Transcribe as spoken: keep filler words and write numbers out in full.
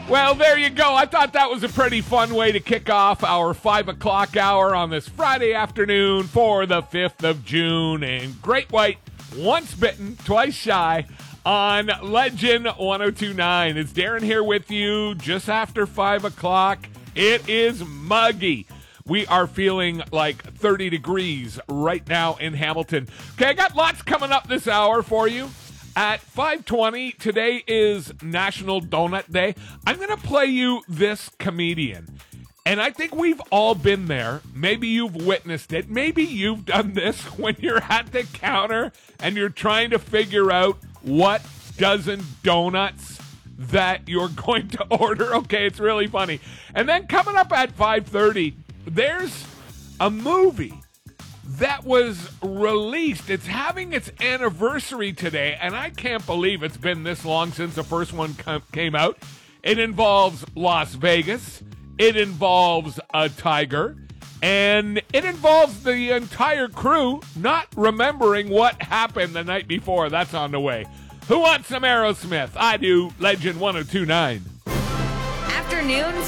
Well, there you go. I thought that was a pretty fun way to kick off our five o'clock hour on this Friday afternoon for the fifth of June. And Great White, once bitten, twice shy on Legend one oh two point nine. It's Darren here with you just after five o'clock. It is muggy. We are feeling like thirty degrees right now in Hamilton. Okay, I got lots coming up this hour for you. At five twenty, today is National Donut Day. I'm going to play you this comedian. And I think we've all been there. Maybe you've witnessed it. Maybe you've done this when you're at the counter and you're trying to figure out what dozen donuts that you're going to order. Okay, it's really funny. And then coming up at five thirty, there's a movie that was released. It's having its anniversary today, and I can't believe it's been this long since the first one com- came out. It involves Las Vegas. It involves a tiger. And it involves the entire crew not remembering what happened the night before. That's on the way. Who wants some Aerosmith? I do. Legend one oh two point nine. Afternoons